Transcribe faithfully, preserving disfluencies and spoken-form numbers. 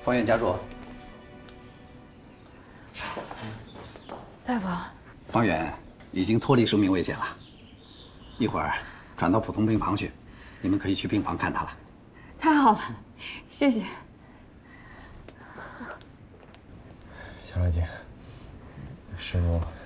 方远家属。 大夫， 方远已经脱离生命危险了，一会儿转到普通病房去，你们可以去病房看他了。 太好了，谢谢。 小乐姐，师傅